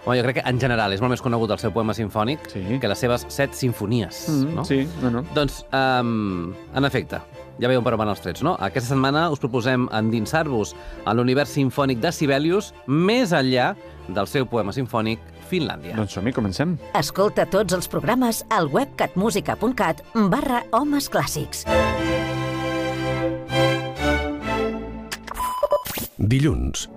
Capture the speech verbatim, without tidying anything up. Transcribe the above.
Home, jo crec que en general és molt més conegut el seu poema sinfònic Sí. que les seves set sinfonies, Mm, no? Sí, no, no. Doncs, um, en efecte, ja veieu per on van els trets, no? Aquesta setmana us proposem endinsar-vos a l'univers sinfònic de Sibelius més enllà del seu poema sinfònic Finlàndia. Doncs som-hi, comencem. Escolta tots els programes al web catmusica punt cat barra homes clàssics. Dilluns,